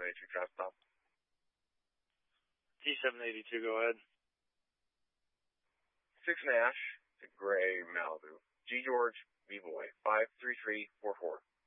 782 traffic stop. T782, go ahead. 6 Nash to Gray Malibu. G George, B Boy, 53344.